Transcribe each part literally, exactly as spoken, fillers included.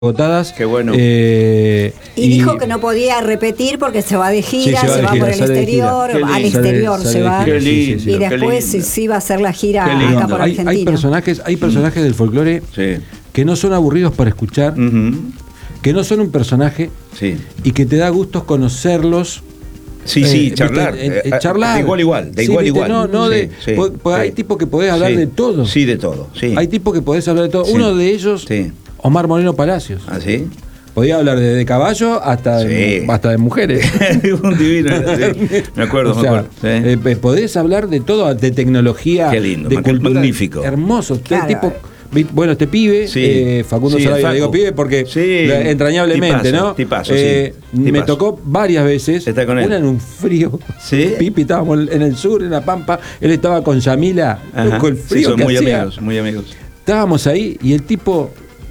agotadas. Qué bueno. Eh, y, y dijo que no podía repetir porque se va de gira, sí, se va, se de va gira, por el exterior, al exterior sale, se sale va. Qué lindo, sí, sí. Y después sí, sí va a hacer la gira acá por hay, Argentina. Hay personajes, hay personajes mm. del folclore sí. que no son aburridos para escuchar, uh-huh. que no son un personaje sí. y que te da gusto conocerlos. Sí, sí, eh, charlar. Eh, eh, charlar. De igual a igual, de sí, igual a igual. No, no sí, de, sí, po, po, sí. Hay tipos que podés hablar sí. de todo. Sí, de todo. Sí. Hay tipos que podés hablar de todo. Sí. Uno de ellos, sí. Omar Moreno Palacios. ¿Ah, sí? Podía hablar de, de caballo hasta, sí. de, hasta de mujeres. Un divino, sí. Me acuerdo, o sea, me acuerdo. Sí. Eh, podés hablar de todo, de tecnología. Qué lindo, de cultura, magnífico. Hermoso. Claro. Tipo, bueno, este pibe, sí. eh, Facundo sí, Sarabia, digo pibe porque sí. entrañablemente, tipazo, ¿no? Tipazo, eh, sí. Me tipazo. tocó varias veces. Está con él. Una en un frío. ¿Sí? Pipi, estábamos en el sur, en La Pampa. Él estaba con Yamila. Con el frío sí, son que muy hacía. amigos, muy amigos. Estábamos ahí y el tipo.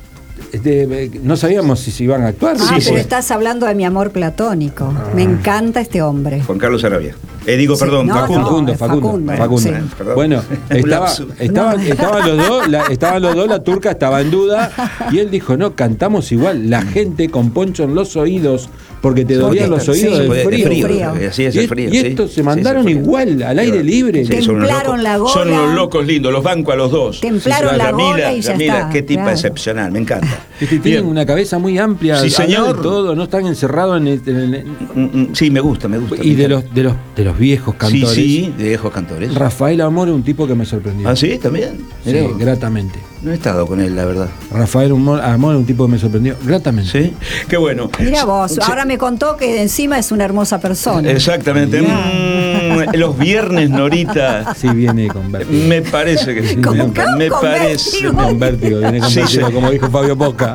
Este, no sabíamos si se iban a actuar. Ah, sí, pero sí. estás hablando de Mi amor platónico. Ah. Me encanta este hombre. Juan Carlos Sarabia. Eh, digo, sí, perdón, no, Facundo. No, Facundo, Facundo. Facundo, Facundo. sí. Facundo. Bueno, estaba, estaba, no. estaban los dos, la, estaban los dos, la turca estaba en duda y él dijo, no, cantamos igual, la gente con poncho en los oídos porque te dolían los oídos sí, del frío. frío. frío. Así es el frío. Y, y estos sí, se mandaron sí, igual, al aire libre. Sí, templaron la gola. Son los locos lindos, los banco a los dos. Templaron sí, la Ramila, gola y ya Ramila, está. qué tipa claro. excepcional, me encanta. Este, tienen una cabeza muy amplia. Sí, señor. De todo, no están encerrados en el, en el... Sí, me gusta, me gusta. Y me de los, de los de los viejos cantores. Sí, sí, de viejos cantores. Rafael Amor es un tipo que me sorprendió. ¿Ah, sí? ¿También? Era sí. Gratamente. No he estado con él, la verdad. Rafael Amor es un tipo que me sorprendió gratamente. Sí, qué bueno. Mira vos, sí. ahora me contó que encima es una hermosa persona. Exactamente. Mm, los viernes, Norita. Sí, viene con vértigo. Me parece que sí. ¿Cómo me, que me con parece. vértigo? Con vértigo, viene con sí, vértigo, sí. como dijo Fabio Posca.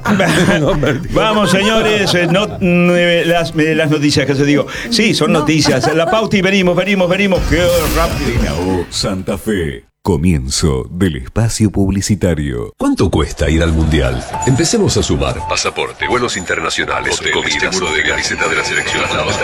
Vamos, señores, no, las, las noticias que se digo. Sí, son no. noticias. La pauta y venimos, venimos, venimos. Qué rápido. Santa Fe. Comienzo del espacio publicitario. ¿Cuánto cuesta ir al Mundial? Empecemos a sumar. Pasaporte, vuelos internacionales, hotel, comida, seguro de camiseta de la selección.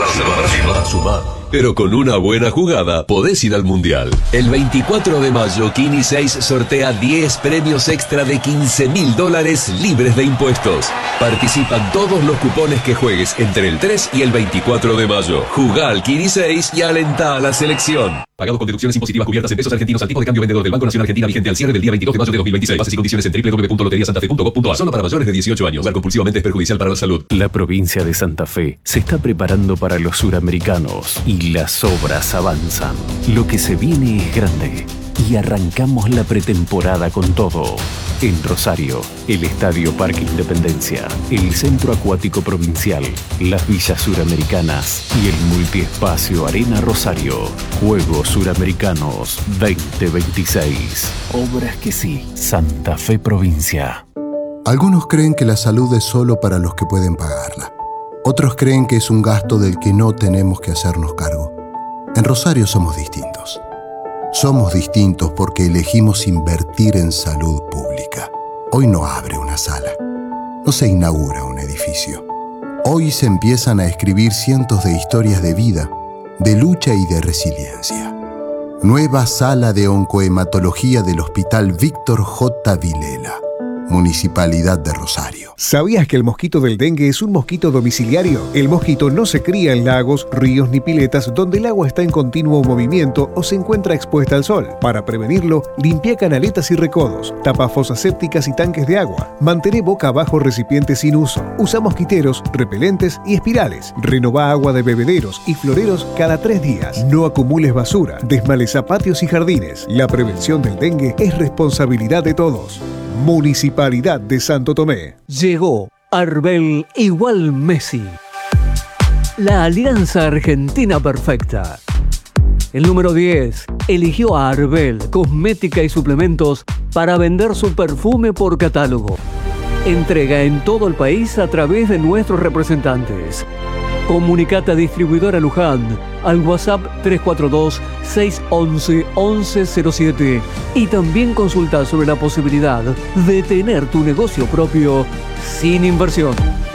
Sumar, sumar. Pero con una buena jugada podés ir al Mundial. El veinticuatro de mayo, Kini seis sortea diez premios extra de quince mil dólares libres de impuestos. Participan todos los cupones que juegues entre el tres y el veinticuatro de mayo. Jugá al Kini seis y alentá a la selección. Pagado con deducciones impositivas cubiertas en pesos argentinos al tipo de cambio vendedor del Banco Nacional Argentina vigente al cierre del día veintidós de mayo de dos mil veintiséis. Bases y condiciones en doble u doble u doble u punto lotería santa fe punto gov punto a r. Solo para mayores de dieciocho años. Jugar compulsivamente es perjudicial para la salud. La provincia de Santa Fe se está preparando para los suramericanos y las obras avanzan. Lo que se viene es grande y arrancamos la pretemporada con todo. En Rosario, el Estadio Parque Independencia, el Centro Acuático Provincial, las Villas Suramericanas y el Multiespacio Arena Rosario. Juegos Suramericanos veinte veintiséis. Obras que sí. Santa Fe Provincia. Algunos creen que la salud es solo para los que pueden pagarla. Otros creen que es un gasto del que no tenemos que hacernos cargo. En Rosario somos distintos. Somos distintos porque elegimos invertir en salud pública. Hoy no abre una sala. No se inaugura un edificio. Hoy se empiezan a escribir cientos de historias de vida, de lucha y de resiliencia. Nueva sala de oncohematología del Hospital Víctor J. Vilela. Municipalidad de Rosario. ¿Sabías que el mosquito del dengue es un mosquito domiciliario? El mosquito no se cría en lagos, ríos ni piletas donde el agua está en continuo movimiento o se encuentra expuesta al sol. Para prevenirlo, limpia canaletas y recodos, tapa fosas sépticas y tanques de agua, mantén boca abajo recipientes sin uso, usa mosquiteros, repelentes y espirales, renová agua de bebederos y floreros cada tres días. No acumules basura, desmaleza patios y jardines. La prevención del dengue es responsabilidad de todos. Municipalidad de Santo Tomé. Llegó Arbel igual Messi. La alianza argentina perfecta. El número diez eligió a Arbel, cosmética y suplementos, para vender su perfume por catálogo. Entrega en todo el país a través de nuestros representantes. Comunicate a Distribuidora Luján al WhatsApp tres cuatro dos, seis uno uno, once cero siete y también consulta sobre la posibilidad de tener tu negocio propio sin inversión.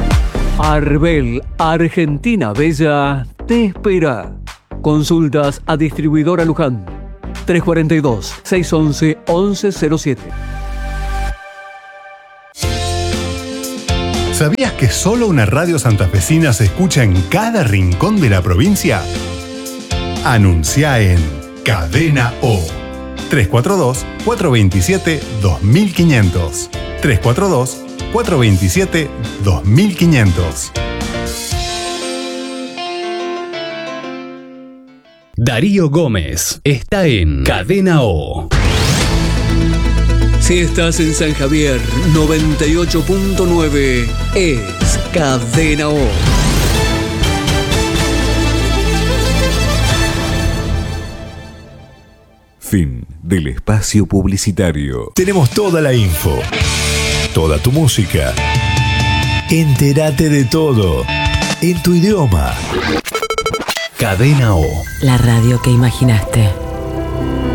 Arbel, Argentina Bella, te espera. Consultas a Distribuidora Luján tres cuatro dos, seis uno uno, once cero siete. ¿Sabías que solo una radio santafesina se escucha en cada rincón de la provincia? Anuncia en Cadena O. tres cuatro dos, cuatro dos siete, dos mil quinientos. tres cuatro dos, cuatro dos siete, dos mil quinientos. Darío Gómez está en Cadena O. Si estás en San Javier, noventa y ocho punto nueve es Cadena O. Fin del espacio publicitario. Tenemos toda la info, toda tu música. Entérate de todo en tu idioma. Cadena O. La radio que imaginaste.